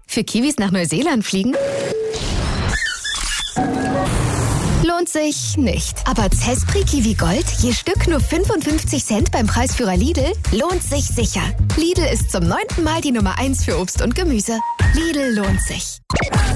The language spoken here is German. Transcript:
Für Kiwis nach Neuseeland fliegen? Lohnt sich nicht. Aber Zespri Kiwi Gold, je Stück nur 55 Cent beim Preisführer Lidl, lohnt sich sicher. Lidl ist zum 9. Mal die Nummer 1 für Obst und Gemüse. Lidl lohnt sich.